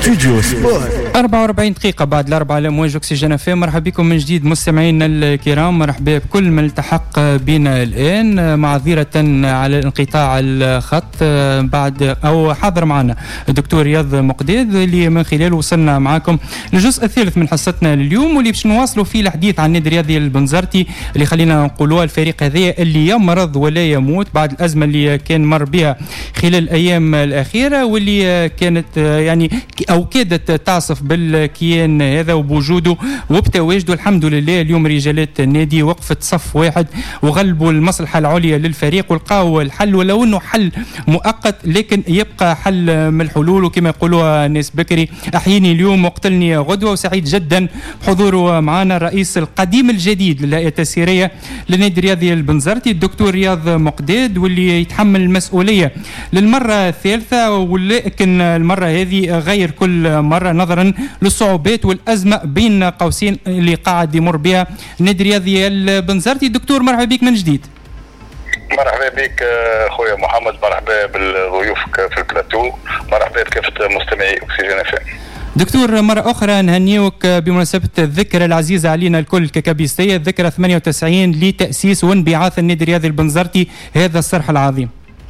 ستوديو سبور 44 دقيقة بعد الأربعة على موج أكسجين أفام. مرحبا بكم من جديد مستمعينا الكرام، مرحبا بكل من التحق بنا الآن. معذرة على انقطاع الخط بعد أو حاضر معنا الدكتور رياض مقداد اللي من خلاله وصلنا معاكم للجزء الثالث من حصتنا لليوم، واللي باش نواصلوا فيه الحديث عن النادي الرياضي البنزرتي اللي خلينا نقولوا الفريق هذا اللي يمرض ولا يموت بعد الأزمة اللي كان مر بها خلال الأيام الأخيرة، واللي كانت يعني أو كادت تعصف بالكيان هذا وبوجوده وبتواجده. الحمد لله اليوم رجالات النادي وقفت صف واحد وغلبوا المصلحة العليا للفريق ولقاوا الحل، ولو أنه حل مؤقت لكن يبقى حل من الحلول. وكما يقولوا الناس بكري أحييني اليوم وقتلني غدوة. وسعيد جدا بحضوره معنا الرئيس القديم الجديد للهيئة التسييرية للنادي الرياضي البنزرتي الدكتور رياض مقداد، واللي يتحمل المسؤولية للمرة الثالثة، ولكن المرة هذه غير كل مرة نظرا للصعوبات والأزمة بين قوسين اللي قاعد يمر بها النادي الرياضي البنزرتي. دكتور مرحبا بك من جديد. مرحبا بك خويا محمد، مرحبا بالضيوفك في البلاتو، مرحبا بكافة مستمعي أكسجين FM. دكتور مرة أخرى نهنيوك بمناسبة الذكرى العزيزة علينا الكل ككبيستية، الذكرى 98 لتأسيس وانبعاث النادي الرياضي البنزرتي، هذا الصرح العظيم.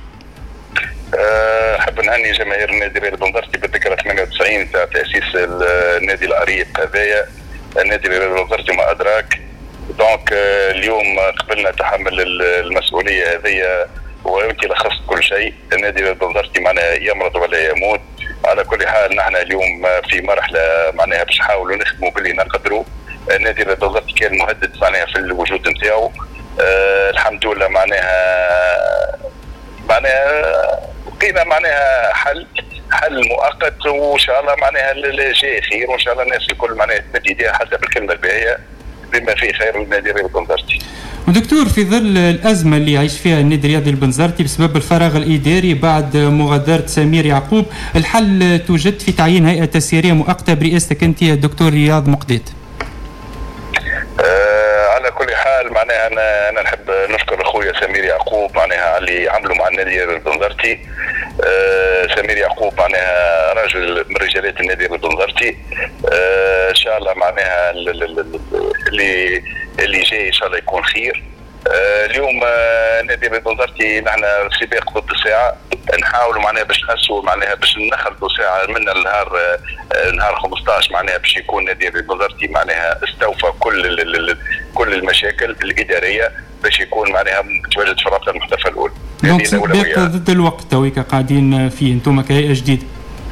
حب نهني جماهير النادي الرياضي البنزرتي بالذكرى 98 تاع تأسيس النادي العريق هذايا، النادي الرياضي البنزرتي ما أدراك. دونك اليوم قبلنا تحمل المسؤولية هذيا وانت لخصت كل شيء. النادي الرياضي البنزرتي معناها يمرض ولا يموت. على كل حال نحن اليوم في مرحلة معناها باش نحاولوا نخدموا باللي نقدروا. النادي الرياضي البنزرتي كان مهدد معناها في الوجود نتاعو. الحمد لله معناها لقينا معناها حل مؤقت، وان شاء الله معناها جاي خير، وان شاء الله الناس الكل معناها تمد ايديها حتى بالكلمه الباهيه بما فيه خير للنادي الرياضي البنزرتي. ودكتور في ظل الأزمة اللي يعيش فيها النادي الرياضي البنزرتي بسبب الفراغ الإداري بعد مغادرة سمير يعقوب، الحل توجد في تعيين هيئة تسييرية مؤقتة برئاستك أنت الدكتور رياض مقداد. على كل حال معناها أنا نحب نشكر أخويا سمير يعقوب معناها اللي عملوا مع النادي البنزرتي. سمير يعقوب معناها راجل من رجالات النادي البنزرتي. إن شاء الله معناها اللي جاي إن شاء الله يكون خير. اليوم النادي البنزرتي نحن سباق ضد الساعة، نحاولوا معناها باش نحسوا معناها باش نخلطوا ساعة من نهار 15 معناها باش يكون النادي البنزرتي معناها استوفى كل المشاكل الإدارية باش يكون معناها متواجد في رابطة المحتفى الأول. دونك سباق ضد الوقت تويكا قاعدين فيه انتم كهيئة جديدة.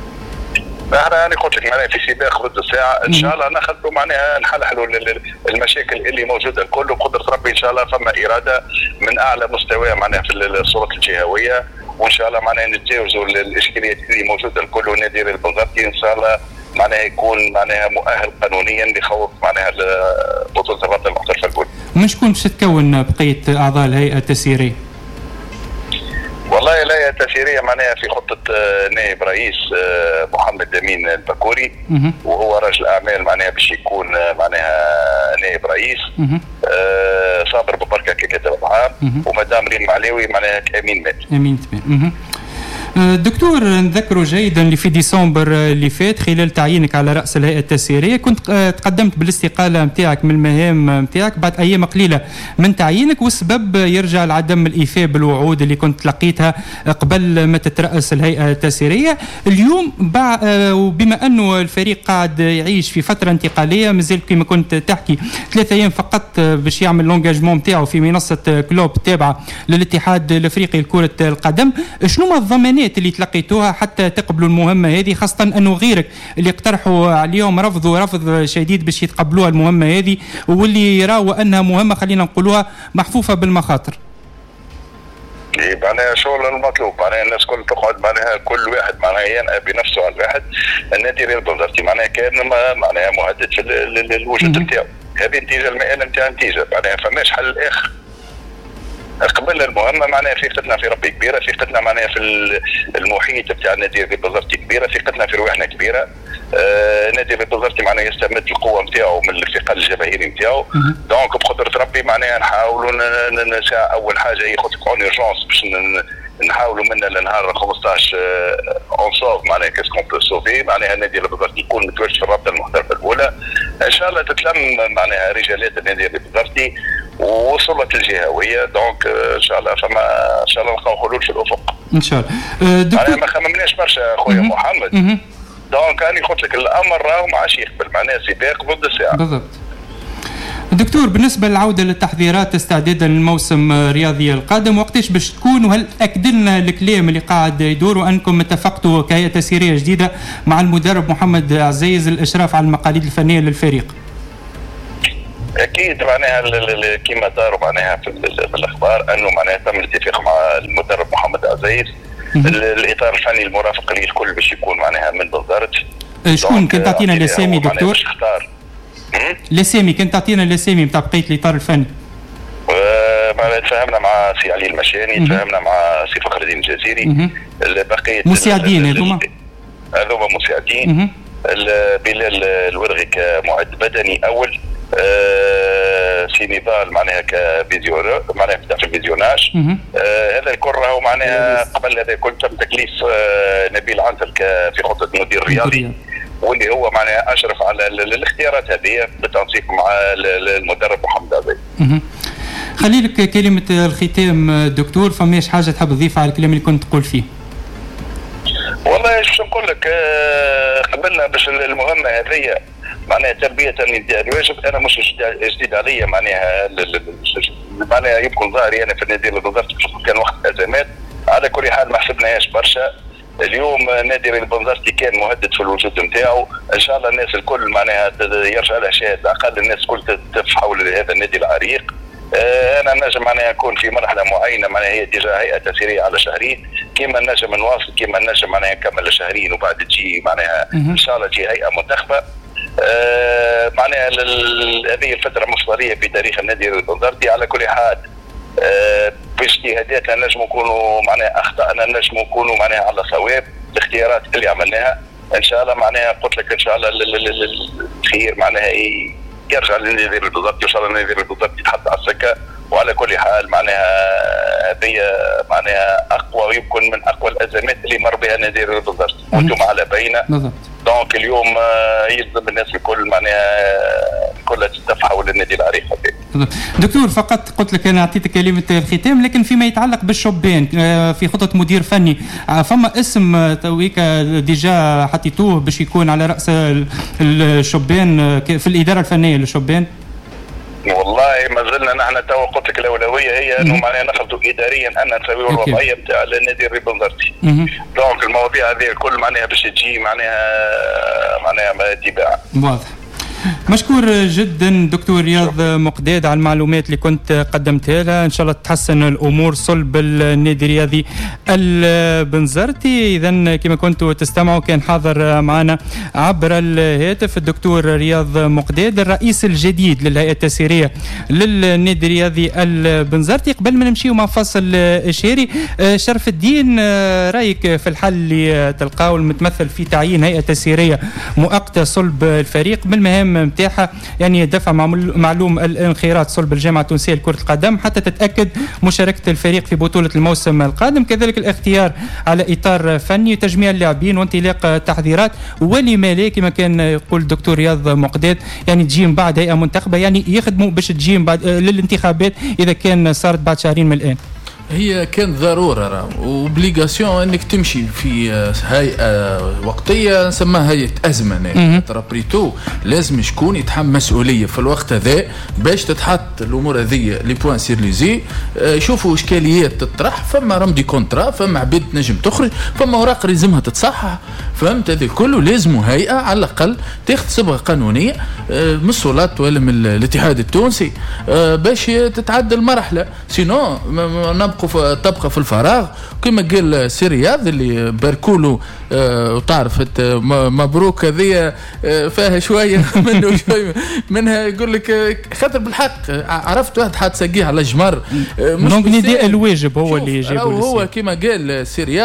أنا قلت لك معناها في سباق ضد الساعة. إن شاء الله ناخذوا معناها نحلوا المشاكل اللي موجودة الكل، وقدرة ربي إن شاء الله فما إرادة من أعلى مستوى معناها في السلطات الجهوية، وإن شاء الله معناها نتجاوزوا الإشكاليات اللي موجودة الكل، والنادي البنزرتي إن شاء الله معناها يكون معناها مؤهل قانونيا لخوض معناها بطولة الرابطة المحترفة الأولى. من شكون باش تتكون بقية أعضاء الهيئة التسييرية؟ والله الهيئة التسييرية معناها في خطة نائب رئيس محمد أمين البكوري، وهو رجل أعمال معناها باش يكون معناها نائب رئيس. صابر ببركة ككاتب عام، ومدام ريم معلاوي معناها كأمين مالي. دكتور نذكروا جيدا اللي في ديسمبر اللي فات خلال تعيينك على رأس الهيئة التسييرية كنت تقدمت بالاستقالة متاعك من المهام متاعك بعد أيام قليلة من تعيينك، والسبب يرجع لعدم الإيفاء بالوعود اللي كنت تلقيتها قبل ما تترأس الهيئة التسييرية. اليوم وبما أنه الفريق قاعد يعيش في فترة انتقالية، مازال كما كنت تحكي 3 أيام فقط باش يعمل لونجاجمون متاعه في منصة كلوب تابعة للاتحاد الأفريقي لكرة القدم، شنو ما الضمانات اللي تلقيتوها حتى تقبلوا المهمة هذه، خاصة أنه غيرك اللي اقترحوا عليهم رفض شديد باش يتقبلوها المهمة هذه، واللي يراوا أنها مهمة خلينا نقولوها محفوفة بالمخاطر؟ معناها شغل المطلوب، معناها الناس كل تقعد معناها كل واحد معناها ينأى بنفسه على الواحد. النادي الرياضي البنزرتي معناها كان معناها مهدد في الوجود نتاعو، هذه نتيجة المآلة نتاع نتيجة معناها فماش حل آخر. قبلنا المهمة معناها ثقتنا في ربي كبيرة، ثقتنا معناها في المحيط بتاع النادي الرياضي البنزرتي كبيرة، ثقتنا في رواحنا كبيرة. النادي الرياضي البنزرتي معناها يستمد القوة نتاعو من الثقل الجماهيري نتاعو. دونك بقدرة ربي معناها نحاولوا أول حاجة ياخذ اون اورجونس باش نحاولوا من النهار 15 اونصوف معناها كاسكون بو سوفي معناها النادي البنزرتي يكون متواجد في الرابطه المحترفه الاولى. ان شاء الله تتلم معناها رجالات النادي البنزرتي ووصلت الجهويه. دونك ان شاء الله فما ان شاء الله نلقاو حلول في الافق ان شاء الله. دكتور ما خممناش برشا خويا محمد. دونك انا قلت لك الامر راهو ما عادش يقبل معناها سباق ضد الساعه. بالضبط. دكتور بالنسبه للعوده للتحضيرات استعدادا للموسم الرياضي القادم وقتاش باش تكون، وهل اكد لنا الكلام اللي قاعد يدور وانكم اتفقتوا كهيئه تسييريه جديده مع المدرب محمد عزيز الاشراف على المقاليد الفنيه للفريق؟ اكيد معناها كما داروا معناها في الاخبار انه معناها تم الاتفاق مع المدرب محمد عزيز. الاطار الفني المرافق ليه الكل باش يكون معناها من بنزرت. شكون كنت تعطينا الاسامي دكتور؟ باش اختار الاسامي كنت تعطينا الاسامي نتاع بقيه الاطار الفني. معناها تفاهمنا مع سي علي المشاني، تفاهمنا مع سي فخر الدين الجزيري. بقيه مساعدين هذوما مساعدين. بلال الورغي كمعد بدني اول. سي نضال معناها كفيديو معناها في الفيديوناج. هذا الكل راهو معناها قبل هذا الكل تم تكليف نبيل عنتر في خطه المدير الرياضي واللي هو معناها اشرف على الاختيارات هذه بالتنسيق مع المدرب محمد عزيز. خلي لك كلمه الختام دكتور، فماش حاجه تحب تضيفها على الكلام اللي كنت تقول فيه؟ والله شو نقول لك، قبلنا باش المهمه هذه معناها تربيه الواجب. انا مش جديد عليا معناها يمكن ظاهري انا في النادي البنزرتي كان وقت ازمات. على كل حال ما حسبناهاش برشا. اليوم نادي البنزرتي كان مهدد في الوجود نتاعو. ان شاء الله الناس الكل معناها يرجع لها شاهد، اقل الناس الكل تتف حول هذا النادي العريق. انا نجم معناها يكون في مرحله معينه معناها هي ديجا هيئه تسييريه على شهرين، كيما نجم نواصل كيما نجم معناها نكمل شهرين وبعد تجي معناها ان شاء الله تجي هيئه منتخبه. معناها هذه الفتره مفصليه في تاريخ النادي البنزرتي. على كل حال باجتهاداتنا نجم نكونوا معناها اخطانا، نجم نكونوا معناها على صواب. الاختيارات اللي عملناها ان شاء الله معناها قلت لك ان شاء الله الخير معناها يرجع للنادي البنزرتي، وان شاء الله النادي البنزرتي يتحط على السكه. وعلى كل حال معناها هذه معناها اقوى ويمكن من اقوى الازمات اللي مر بها النادي البنزرتي وانتم على بينه. دونك اليوم يلزم الناس الكل معناها كلها تتف حول النادي العريق. دكتور فقط قلت لك انا اعطيتك كلمه الختام، لكن فيما يتعلق بالشبان في خطه مدير فني فما اسم تويكا ديجا حطيتوه باش يكون على راس الشبان في الاداره الفنيه للشبان؟ والله ما زلنا نحن تو قلت لك الاولويه هي انه معناها ناخذوا اداريا ان نسويوا الوضعيه نتاع النادي البنزرتي. دونك المواضيع هذه الكل معناها باش تجي معناها تباع. واضح. مشكور جدا دكتور رياض مقداد على المعلومات اللي كنت قدمتها لها. ان شاء الله تحسن الامور صلب النادي الرياضي البنزرتي. اذا كما كنتوا تستمعوا كان حاضر معنا عبر الهاتف الدكتور رياض مقداد الرئيس الجديد للهيئه التسييريه للنادي الرياضي البنزرتي. قبل ما نمشيو مع فصل اشاري، شرف الدين رايك في الحل اللي تلقاه المتمثل في تعيين هيئه تسييريه مؤقته صلب الفريق بالمهام متاحة، يعني دفع معلوم الانخراط صلب الجامعة التونسية لكرة القدم حتى تتأكد مشاركة الفريق في بطولة الموسم القادم، كذلك الاختيار على إطار فني تجميع اللاعبين وانطلاق تحضيرات، ولما لا كما كان يقول الدكتور رياض مقداد يعني تجيم بعد هيئة منتخبة، يعني يخدموا باش تجيم بعد للانتخابات إذا كان صارت بعد شهرين من الآن. هي كانت ضرورة وبليغاسيون انك تمشي في هيئة وقتية نسميها هيئة أزمة. بريتو لازم شكون يتحمل مسؤولية في الوقت هذا باش تتحط الأمور هذه لي بوان سير ليزي. شوفوا إشكاليات تطرح، فما رمدي كونترا، فما عباد نجم تخرج، فما أوراق لازمها تتصحح، فهمت؟ هذا كله لازم هيئة على الأقل تاخذ صبغة قانونية من السلطات ولا من الاتحاد التونسي باش تتعدى المرحلة، سينو تبقى في الفراغ. كما قال سي رياض اللي باركولو وتعرف مبروك هذه فيها شويه منه شويه منها يقول لك خاطر بالحق عرفت واحد حاد سقيه على جمر مش نداء الواجب هو اللي يجيبه. هو كما قال سي رياض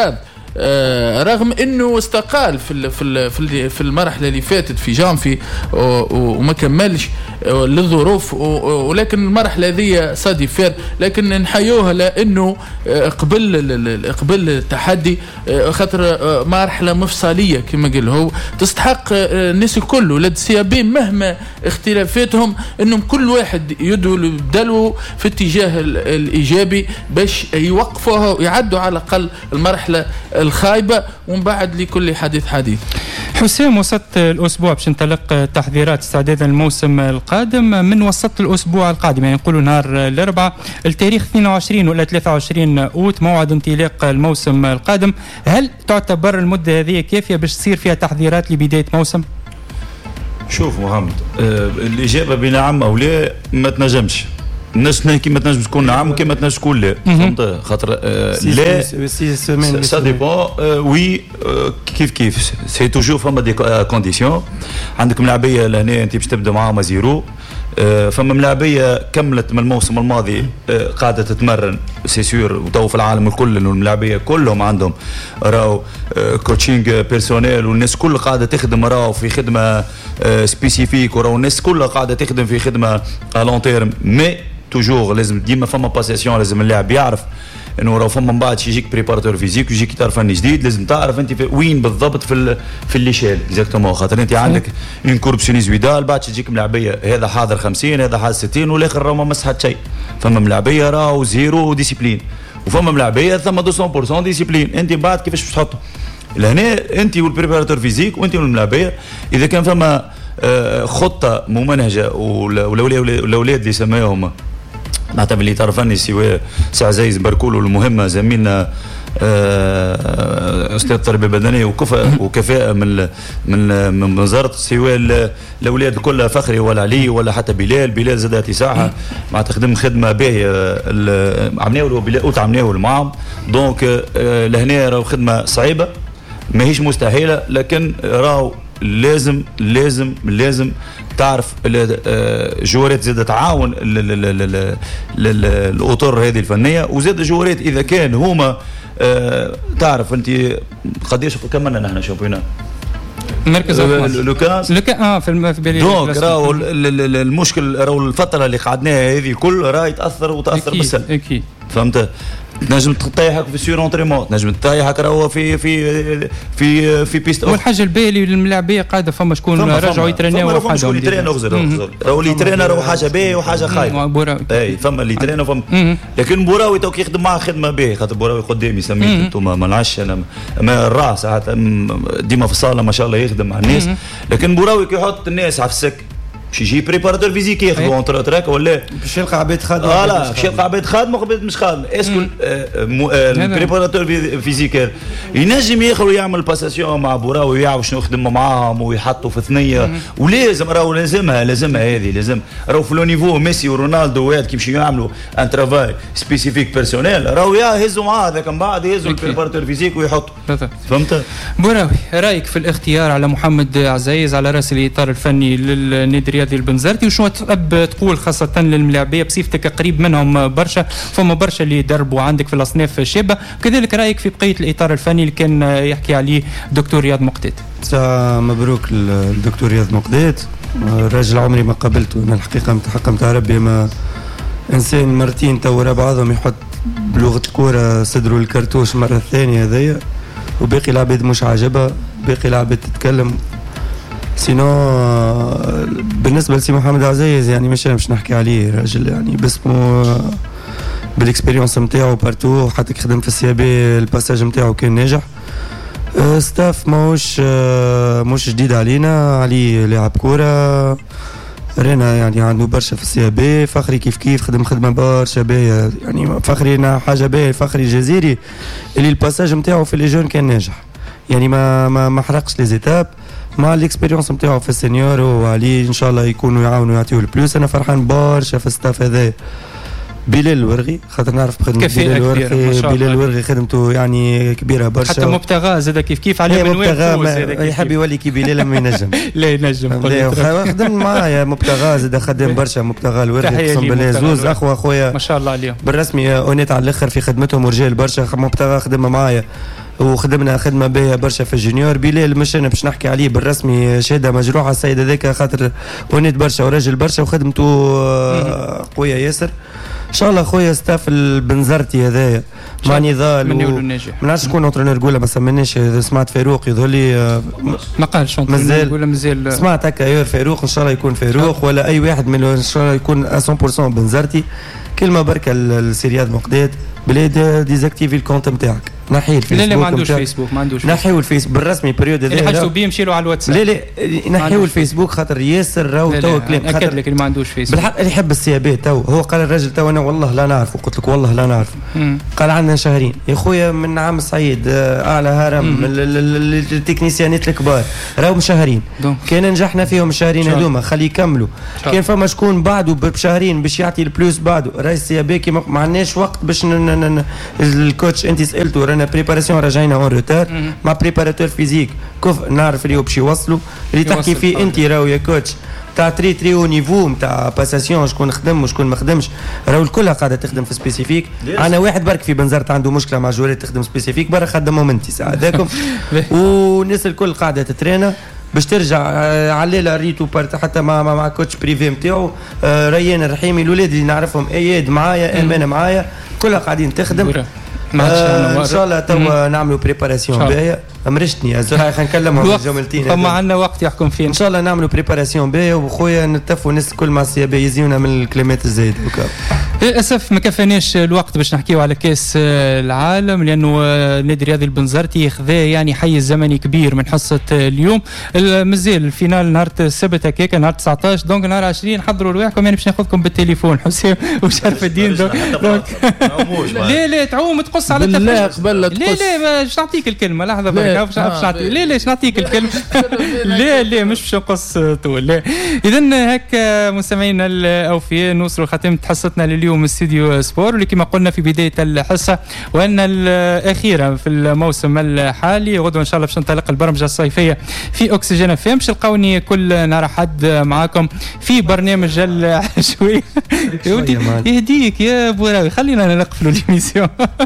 رغم انه استقال في المرحله اللي فاتت في جانفي وما كملش للظروف، ولكن المرحله هذه صادفه، لكن نحيوها لانه قبل التحدي خاطر مرحله مفصليه كما قال هو تستحق الناس الكل ولاد السيابين مهما اختلافاتهم انهم كل واحد يدوا بدلوا في اتجاه الايجابي باش يوقفوها ويعدوا على الاقل المرحله الخايبه، ومن بعد لكل حديث حديث. حسام، وسط الاسبوع باش ننطلق تحضيرات استعدادا للموسم القادم. من وسط الاسبوع القادم يعني نقولوا نهار الاربعاء التاريخ 22 ولا 23 اوت موعد انطلاق الموسم القادم، هل تعتبر المده هذه كافيه باش تصير فيها تحضيرات لبدايه موسم؟ شوف محمد، الاجابه بنعم او لا ما تنجمش. الناس كيما تنجم تكون نعم كيما تنجم تكون لا، فهمت؟ خاطر لا سا ديبون وي كيف سي توجور فما دي كونديسيون. عندك ملاعبيه لهنا انت باش تبدا معاهم زيرو، فما ملاعبيه كملت من الموسم الماضي قاعده تتمرن سي سور، وتو في العالم الكل انه الملاعبيه كلهم عندهم راو كوتشينغ بيرسونيل، والناس كل قاعده تخدم راو في خدمه سبيسيفيك، وراو الناس كلها قاعده تخدم في خدمه لون تيرم. مي توجور لازم ديما فما باسيسيون، لازم اللاعب يعرف انه راه فما من بعد يجيك بريباراتور فيزيك ويجيك اطار فني جديد، لازم تعرف انت وين بالضبط في اللي شال اكزاكتومون، خاطر انت عندك اون كورب سينيزويدال بعد تجيك ملاعبيه هذا حاضر 50 هذا حاضر 60 والاخر راه ما مس حتى شيء. فما ملاعبيه راهو زيرو ديسيبلين، وفما ملاعبيه ثم 200% ديسيبلين. انت بعد كيفاش باش تحطه لهنا انت والبريباراتور فيزيك وانت والملاعبيه، اذا كان فما خطه ممنهجه والاولاد اللي سماهم نعتبر اللي طرف فني سواء عزيز بركول المهمه زميلنا استاذ التربيه البدنيه وكفاءه من وزاره، سواء الاولاد كلها فخري ولا علي ولا حتى بلال زاد ساعه مع تخدم خدمه باهيه عملناو وتعملناو معهم. دونك لهنا راهو خدمه صعيبه ماهيش مستحيله، لكن راهو لازم تعرف جوارات زاد تعاون الاطر هذه الفنيه، وزاد جوارات اذا كان هما تعرف انت قديش كملنا نحن شامبيونات مركز لوكاس في بالي. دونك راهو المشكل راهو الفتره اللي قعدناها هذه كل راه يتاثر بالسلب اكيد، فهمت؟ تنجم تطيحك في سير اونتريمون، تنجم تطيحك راهو في بيست. والحاجه الباهيه للملاعبيه قاعده فما شكون رجعوا يتريناو وحدهم، شكون اللي يترينو راهو اللي يترينو راهو حاجه باهيه وحاجه خايبه. اي فما اللي يترينو فما، لكن بوراوي توك يخدم معاه خدمه باهيه، خاطر بوراوي قدامي سميت انتم ما نعرفش انا ما الراس ديما في الصاله ما شاء الله يخدم مع الناس، لكن بوراوي كي يحط الناس على السك باش يجي بريباراتور فيزيك ياخذوا اونتر تراك ولا باش يلقى عباد خادمه. باش يلقى عباد خادمه وعباد مش خادمه. اسكو البريباراتور فيزيك ينجم ياخذ يعمل باساسيون مع بوراوي ويعرف شنو يخدم معاهم ويحطوا في ثنيه، ولازم راهو لازمها هذه لازم راهو في لو نيفو ميسي ورونالدو وهاد كي يمشيو يعملوا ان ترافاي سبيسيفيك بيرسونيل راهو يهزوا معاه هذاك من بعد يهزوا البريباراتور فيزيك ويحطوا. فهمت؟ بوراوي رايك في الاختيار على محمد عزيز على راس الاطار الفني للنادي الرياضي البنزرتي، وشنو تحب تقول خاصه للملاعبيه بصفتك قريب منهم برشا، فما برشا اللي دربوا عندك في الاصناف الشابه، كذلك رايك في بقيه الاطار الفني اللي كان يحكي عليه دكتور رياض مقداد؟ مبروك الدكتور رياض مقداد، راجل عمري ما قابلته انا الحقيقه، حق نتاع ربي ما انسان مرتين تو ورا بعضهم يحط بلغه الكوره صدره الكرتوش مره الثانيه هذيا، وباقي العباد مش عاجبها، باقي العباد تتكلم. سينو بالنسبه لسي محمد عزيز يعني مش انا باش نحكي عليه، راجل يعني باسمه بالاكسبيريونس نتاعو بارتو، حتى خدم في السي بي الباساج نتاعو كان ناجح. ستاف مش جديد عليه لاعب كوره رينا يعني عنده برشا في السي بي. فخري كيف خدم خدمه برشا باهيه، يعني فخري حاجه باهيه، فخري الجزيري اللي الباساج نتاعو في لي جون كان ناجح، يعني ما حرقش لي زيتاب مع الاكسبيريونس نتاعو في السينيور، وعليه ان شاء الله يكونوا يعاونوا يعطيوه البلوس. انا فرحان برشا في الستاف هذا. بلال الورغي خاطر نعرف خدمة بلال الورغي خدمته يعني كبيره برشا، حتى مبتغى زاد كيف عليه من وين يحب يولي كي بلال ما ينجم لا ينجم خدم معايا مبتغى زاد خدم برشا. مبتغى الورغي قسم بالله زوز اخويا ما شاء الله عليهم بالرسمي اونيت على الاخر في خدمتهم ورجال برشا. مبتغى خدمه معايا وخدمنا خدمه باهيه برشا في الجونيور. بلال مش انا باش نحكي عليه بالرسمي، شهاده مجروحه السيد هذاك خاطر ونيت برشا وراجل برشا وخدمته قويه ياسر. ان شاء الله خويا ستاف البنزرتي هذايا مع نضال ما نعرفش شكون اونترينور قوله ما سميناش. سمعت فاروق يظهر لي ما قالش مازال سمعت هكا فاروق ان شاء الله يكون فاروق ولا اي واحد من ان شاء الله يكون 100% بنزرتي. كلمه بركه السيرياد مقداد بلاد ديزاكتيفي الكونت نتاعك نحي الفيسبوك. لا ما عندوش فيسبوك ما عندوش نحيو الفيسبوك بالرسمي بريود هذا اللي حاجته بيه يمشي له على الواتساب. لا نحيو الفيسبوك خاطر ياسر راهو تو كلام اكد لك اللي ما عندوش فيسبوك بالحق اللي يحب السيابات تو هو قال الراجل تو انا والله لا نعرف قلت لك والله لا نعرف قال عندنا شهرين يا خويا من عام سعيد اعلى هرم التكنيسيانات الكبار راهو شهرين كان نجحنا فيهم الشهرين هذوما خلي يكملوا. كان فما شكون بعده بشهرين باش يعطي البلوس بعده رئيس سياباكي ما عندناش وقت باش الكوتش انت سالته رانا بريباراسيون راجعين اون روتار مع بريباراتور فيزيك كيف نعرف اللي هو باش يوصلوا اللي تحكي فيه انت راهو يا كوتش تاع تري او نيفو تاع باساسيون شكون خدم وشكون ما خدمش راهو الكل قاعده تخدم في سبيسيفيك. انا واحد برك في بنزرت عنده مشكله مع جوالات تخدم سبيسيفيك برا خدمهم انت ساعه هذاكم والناس الكل قاعده تترينا باش ترجع عليلا ريتو حتى مع كوتش بريفي نتاعو ريان الرحيمي الاولاد اللي نعرفهم اياد معايا امان معايا كلها قاعدين تخدم. ان شاء الله توا نعملوا بريباراسيون باهيه. امرشتني يا زهره خلينا نكلموا الجملتين فما عندنا وقت يحكم فيه ان شاء الله نعملوا بريباراسيون باهيه وخويا نتفقوا الناس الكل مع السيابه يزيونا من الكلمات الزايده. للاسف ما كفاناش الوقت باش نحكيو على كاس العالم لانه النادي الرياضي البنزرتي خذا يعني حيز زمني كبير من حصه اليوم. مازال الفينال نهار السبت هكاك نهار 19 دونك نهار 20 حضروا رواحكم يعني باش ناخذكم بالتليفون حسام وشرف الدين لا تعوم تقص على لا قبل لا باش نعطيك الكلمه لحظه برك باش نعطيك لا باش نعطيك الكلمه لا مش باش نقص طول لا. اذا هكا مستمعينا الاوفياء نوصلوا ختام حصتنا لليوم استوديو سبور واللي كما قلنا في بدايه الحصه وان الاخيره في الموسم الحالي. غدوه ان شاء الله باش ننطلق البرمجه الصيفيه في اوكسجين اف ام. باش تلقاوني كل نهار احد معاكم في برنامج العشوائي يهديك يا بوراوي خلينا نقفلوا الاميسيون.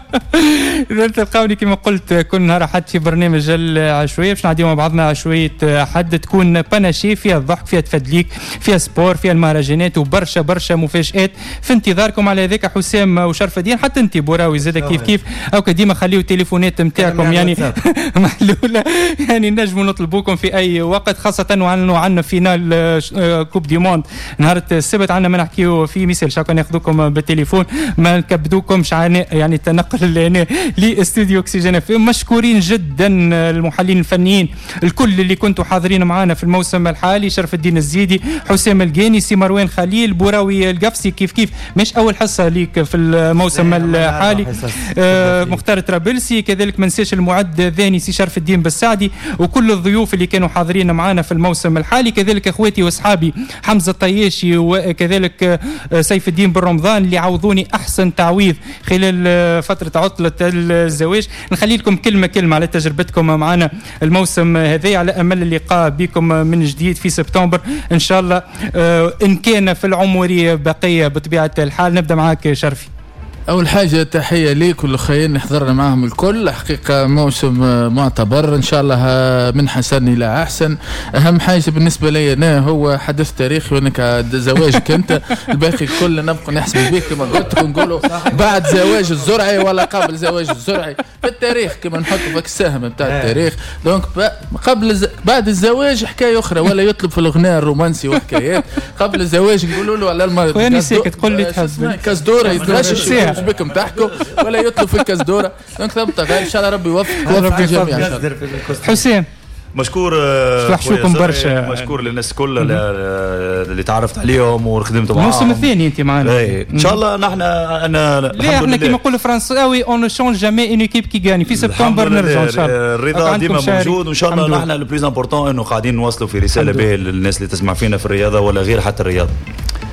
تلقاوني كما قلت كل نهار احد في برنامج العشوائيه باش نعديو مع بعضنا عشوائيه حد تكون باناشي فيها الضحك فيها تفدليك فيها سبور فيها المهرجانات وبرشا مفاجات في انتظاركم. على ذاك حسام وشرف الدين حتى انت بوراوي زاد كيف او ديما خليو التليفونات نتاعكم يعني محلوله يعني نجموا نطلبوكم في اي وقت خاصه وانه عندنا فينال كوب دي موند نهار السبت عندنا ما نحكيو في مثال شاكو ناخذوكم بالتليفون ما نكبدوكمش يعني التنقل هنا لاستوديو اوكسجين اف ام. مشكورين جدا المحللين الفنيين الكل اللي كنتوا حاضرين معنا في الموسم الحالي شرف الدين الزيدي حسام القاني سي مروان خليل بوراوي القفصي كيف مش اول حصه ليك في الموسم الحالي مختار ترابلسي كذلك ما نساش المعد الثاني سي شرف الدين بالسعدي وكل الضيوف اللي كانوا حاضرين معنا في الموسم الحالي كذلك اخواتي واصحابي حمزه الطياشي وكذلك سيف الدين بن رمضان اللي عوضوني احسن تعويض خلال فتره عطله الزواج. نخلي لكم كلمه على تجربتكم معنا الموسم هذا على امل اللقاء بكم من جديد في سبتمبر ان شاء الله ان كان في العمر بقيه بطبيعه الحال. نبدا معك شرفي. أول حاجة تحية ليك والأخوين اللي حضرنا معهم الكل. حقيقة موسم معتبر إن شاء الله من حسن إلى أحسن. أهم حاجة بالنسبة لي أنا هو حدث تاريخي وأنك زواجك أنت الباقي الكل نبقى نحسب بيك كما قلت ونقولوا بعد زواج الزرعي ولا قبل زواج الزرعي في التاريخ كما نحط فيك السهم بتاع التاريخ. دونك قبل بعد الزواج حكاية أخرى ولا يطلب في الأغنية الرومانسي وحكايات. قبل الزواج نقولوا له على المرض وين ساكت قل لي تحسب كاسدورة يتغشش بكم تحكوا ولا يطلب في الكاسدوره. دونك ثبت ان شاء الله ربي يوفق الجميع ان شاء الله. حسام مشكور وحشوكم برشا. مشكور للناس كلها اللي تعرفت عليهم وخدمتوا معاهم. الموسم الثاني انت معنا ان شاء الله. احنا كيما نقول فرنساوي اون شونج جامي ان ايكيب كي غاني في سبتمبر نرجع ان شاء الله. الرضا ديما موجود وان شاء الله. نحن لو بليز امبورطون انه قاعدين نوصلوا في رساله باهيه للناس اللي تسمع فينا في الرياضه ولا غير حتى الرياضه.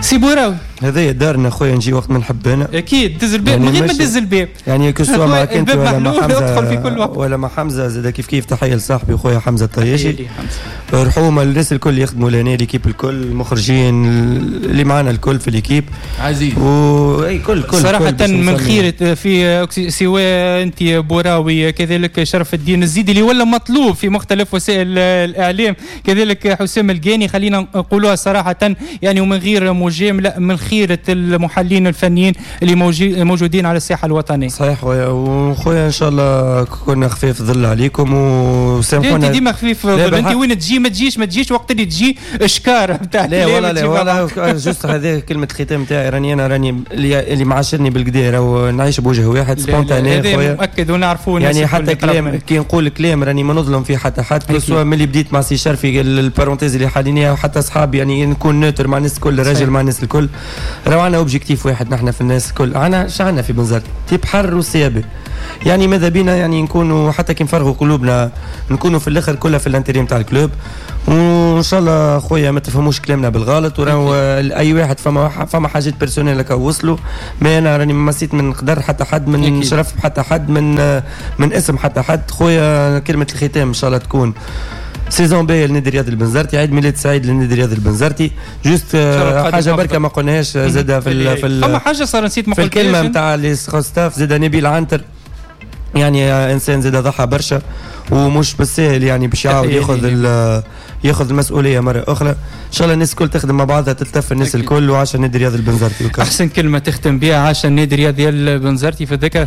سي بوراوي هذا دارنا خويا نجي وقت ما نحب انا اكيد دز الباب من غير ما تدز الباب يعني كسوا مع كنت ولا مع حمزه ولا مع حمزه زاد كيف تحيه لصاحبي خويا حمزه الطياشي رحومه الناس الكل يخدموا لنا ليكيب الكل المخرجين اللي معنا الكل في ليكيب عزيز واي كل صراحه من خير في سواء انت بوراوي كذلك شرف الدين الزيدي اللي ولا مطلوب في مختلف وسائل الاعلام كذلك حسام الجاني خلينا نقولوها صراحه يعني ومن غير مجامله من خيره المحللين الفنيين اللي موجودين على الساحه الوطنيه. صحيح خويا وخويا ان شاء الله كنا خفيف ظل عليكم وسامحونا. انت ديما خفيف ظل انت وين تجي ما تجيش وقت اللي تجي اشكار نتاع لا ولا جوست هذه كلمه الختام نتاعي راني اللي معاشرني بالقدير ونعيش بوجه واحد سبونتاني خويا مؤكد ونعرفوا يعني حتى كلام كي نقول كلام راني ما نظلم فيه حتى حد سواء ملي بديت مع سي شرفي البارونتيز اللي حالينها وحتى اصحابي يعني نكون نوتر مع الناس الكل راجل مع الناس الكل راهو عندنا اوبجيكتيف واحد نحن في الناس الكل عندنا شعنا في بنزرت تيب حر وسيابه يعني ماذا بينا يعني نكونوا حتى كي نفرغوا قلوبنا نكونوا في الاخر كلها في الانتريم تاع الكلوب وان شاء الله خويا ما تفهموش كلامنا بالغلط وراهو اي واحد فما حاجات بيرسونيل هكا وصلوا ما انا راني ما مسيت من قدر حتى حد من شرف حتى حد من اسم حتى حد خويا كلمه الختام ان شاء الله تكون سيزون باهيه لنادي رياض البنزرتي عيد ميلاد سعيد لنادي رياض البنزرتي جوست حاجه بركه ما قلناهاش زاده في فما حاجه صار نسيت ما قلتهاش في الكلمه نتاع لي ستاف زاده نبيل عنتر يعني انسان زاده ضحى برشا ومش بالسهل يعني باش يعاود ياخذ المسؤوليه مره اخرى ان شاء الله الناس الكل تخدم مع بعضها تلتف الناس الكل وعاش النادي الرياضي البنزرتي احسن كلمه تختم بها عاش النادي الرياضي البنزرتي في الذكرى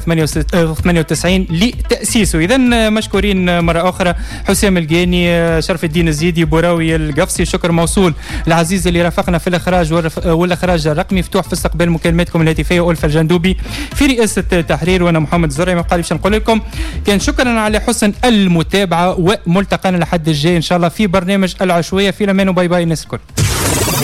98 لتاسيسه. اذا مشكورين مره اخرى حسام الجاني شرف الدين الزيدي بوراوي القفصي شكر موصول العزيز اللي رافقنا في الاخراج والاخراج الرقمي مفتوح في استقبال مكالماتكم الهاتفيه والفه الجندوبي في رئاسه التحرير وانا محمد الزرعي ما قاليش نقول لكم كان شكرا على حسن المتابعه وملتقانا لحد الجاي ان شاء الله في برنامج العشوائيه في الامان وباي باي الناس الكل.